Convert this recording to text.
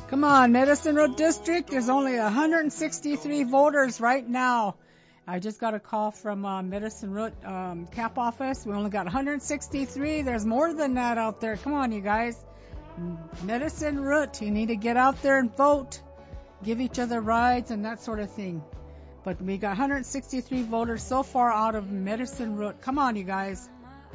Come on, Medicine Road District, there's only 163 voters right now. I just got a call from Medicine Road CAP office. We only got 163. There's more than that out there. Come on, you guys. Medicine Root, you need to get out there and vote. Give each other rides and that sort of thing. But we got 163 voters so far out of Medicine Root. Come on, you guys.